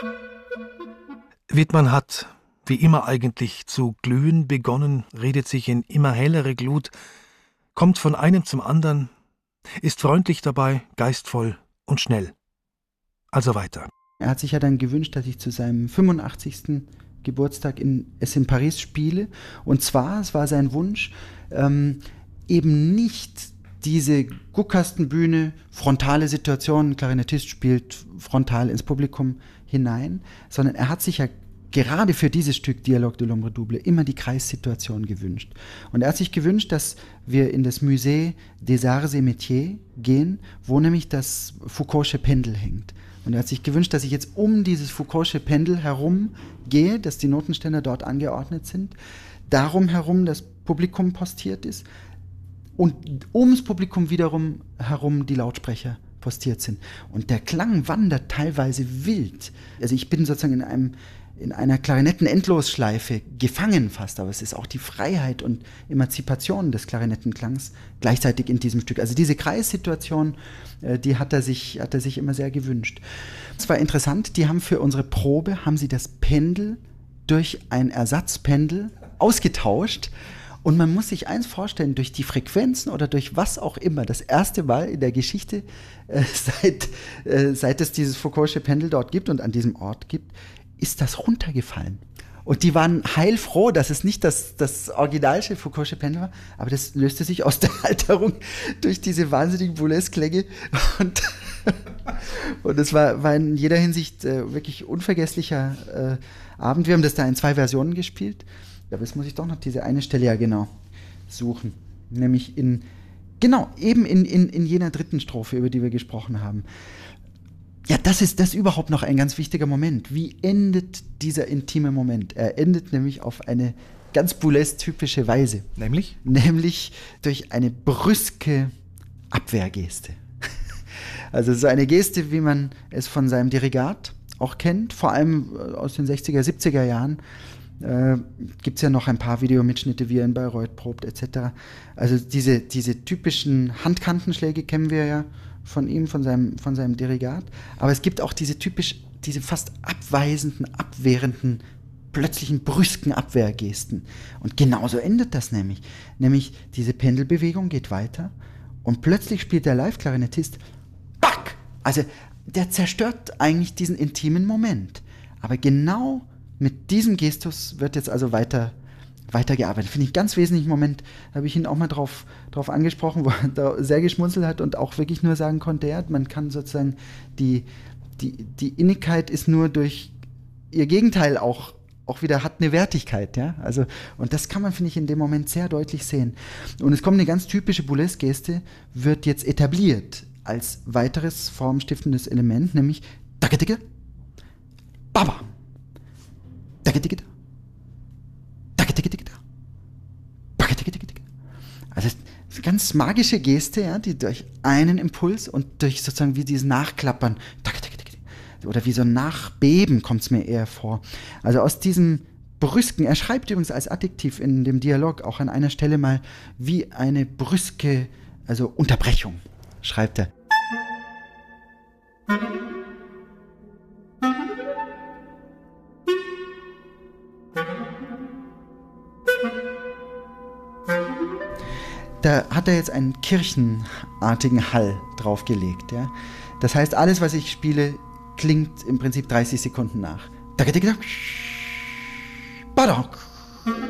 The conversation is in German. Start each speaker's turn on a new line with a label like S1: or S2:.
S1: Widmann hat, wie immer eigentlich, zu glühen begonnen, redet sich in immer hellere Glut, kommt von einem zum anderen, ist freundlich dabei, geistvoll und schnell. Also weiter.
S2: Er hat sich ja dann gewünscht, dass ich zu seinem 85. Geburtstag es in Paris spiele. Und zwar, es war sein Wunsch, eben nicht diese Guckkastenbühne, frontale Situation, ein Klarinettist spielt frontal ins Publikum hinein, sondern er hat sich ja gerade für dieses Stück Dialogue de l'Ombre Double immer die Kreissituation gewünscht. Und er hat sich gewünscht, dass wir in das Musée des Arts et Métiers gehen, wo nämlich das Foucault'sche Pendel hängt. Und er hat sich gewünscht, dass ich jetzt um dieses Foucault'sche Pendel herum gehe, dass die Notenständer dort angeordnet sind, darum herum das Publikum postiert ist und ums Publikum wiederum herum die Lautsprecher postiert sind. Und der Klang wandert teilweise wild. Also ich bin sozusagen in einer Klarinetten-Endlosschleife gefangen fast, aber es ist auch die Freiheit und Emanzipation des Klarinettenklangs gleichzeitig in diesem Stück. Also diese Kreissituation, die hat er sich immer sehr gewünscht. Es war interessant, die haben für unsere Probe, haben sie das Pendel durch ein Ersatzpendel ausgetauscht. Und man muss sich eins vorstellen, durch die Frequenzen oder durch was auch immer, das erste Mal in der Geschichte, seit es dieses Foucault'sche Pendel dort gibt und an diesem Ort gibt, ist das runtergefallen. Und die waren heilfroh, dass es nicht das originalste Foucault'sche Pendel war, aber das löste sich aus der Halterung durch diese wahnsinnigen Boulez-Klänge. Und es war in jeder Hinsicht wirklich unvergesslicher Abend. Wir haben das da in 2 Versionen gespielt. Aber jetzt muss ich doch noch diese eine Stelle ja genau suchen. Nämlich eben in jener 3. Strophe, über die wir gesprochen haben. Ja, das ist überhaupt noch ein ganz wichtiger Moment. Wie endet dieser intime Moment? Er endet nämlich auf eine ganz Boulez-typische Weise.
S1: Nämlich?
S2: Nämlich durch eine brüske Abwehrgeste. Also so eine Geste, wie man es von seinem Dirigat auch kennt, vor allem aus den 60er, 70er Jahren. Gibt es ja noch ein paar Videomitschnitte, wie er in Bayreuth probt, etc. Also diese typischen Handkantenschläge kennen wir ja von ihm, von seinem Dirigat. Aber es gibt auch diese fast abweisenden, abwehrenden, plötzlichen, brüsken Abwehrgesten. Und genauso endet das nämlich. Nämlich diese Pendelbewegung geht weiter und plötzlich spielt der Live-Klarinettist Back! Also der zerstört eigentlich diesen intimen Moment. Aber genau mit diesem Gestus wird jetzt also weitergearbeitet. Finde ich einen ganz wesentlichen Moment, da habe ich ihn auch mal drauf angesprochen, wo er da sehr geschmunzelt hat und auch wirklich nur sagen konnte, ja, man kann sozusagen die Innigkeit ist nur durch ihr Gegenteil auch wieder hat eine Wertigkeit, ja, also und das kann man, finde ich, in dem Moment sehr deutlich sehen. Und es kommt eine ganz typische Boulez-Geste, wird jetzt etabliert als weiteres formstiftendes Element, nämlich Dacke-Dicke, Baba. Also das ist eine ganz magische Geste, ja, die durch einen Impuls und durch sozusagen wie dieses Nachklappern oder wie so ein Nachbeben kommt es mir eher vor. Also aus diesem brüsken, er schreibt übrigens als Adjektiv in dem Dialog auch an einer Stelle mal wie eine brüske, also Unterbrechung, schreibt er. Da hat er jetzt einen kirchenartigen Hall draufgelegt. Ja? Das heißt, alles, was ich spiele, klingt im Prinzip 30 Sekunden nach. Badok.